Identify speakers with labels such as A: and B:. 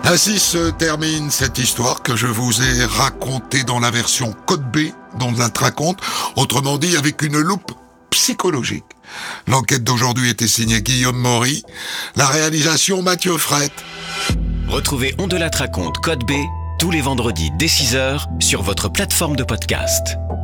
A: Ainsi se termine cette histoire que je vous ai racontée dans la version Code B dont la raconte, autrement dit avec une loupe psychologique. L'enquête d'aujourd'hui était signée Guillaume Maury, la réalisation Mathieu Frette.
B: Retrouvez On de la raconte Code B tous les vendredis dès 6h sur votre plateforme de podcast.